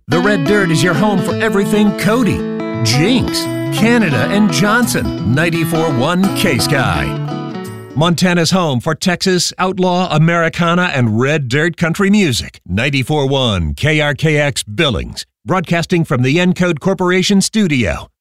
The Red Dirt is your home for everything Cody, Jinx, Canada, and Johnson. 94.1 K-Sky. Montana's home for Texas, outlaw, Americana, and Red Dirt country music. 94.1 KRKX Billings. Broadcasting from the Encode Corporation studio.